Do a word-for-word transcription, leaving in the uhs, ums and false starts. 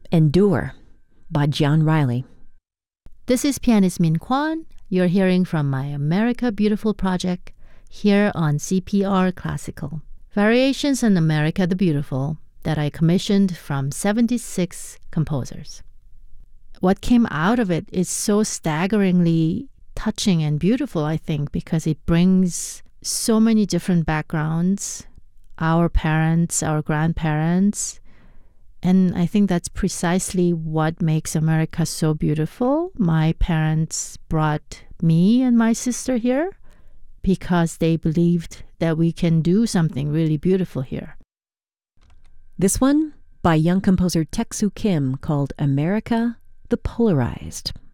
Endure by John Riley. This is pianist Min Kwan. You're hearing from my America Beautiful project here on C P R Classical. Variations on America the Beautiful that I commissioned from seventy-six composers. What came out of it is so staggeringly touching and beautiful, I think, because it brings so many different backgrounds, our parents, our grandparents, and I think that's precisely what makes America so beautiful. My parents brought me and my sister here because they believed that we can do something really beautiful here. This one by young composer Taek Soo Kim called America the Polarized.